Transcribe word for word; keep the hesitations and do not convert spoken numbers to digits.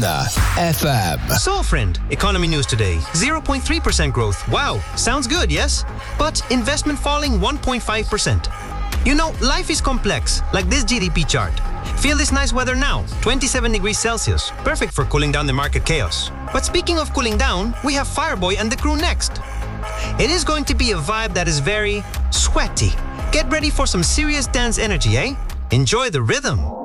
F M. So, friend, economy news today. zero point three percent growth. Wow, sounds good, yes? But investment falling one point five percent. You know, life is complex, like this G D P chart. Feel this nice weather now, twenty-seven degrees Celsius. Perfect for cooling down the market chaos. But speaking of cooling down, we have Fireboy and the crew next. It is going to be a vibe that is very sweaty. Get ready for some serious dance energy, eh? Enjoy the rhythm.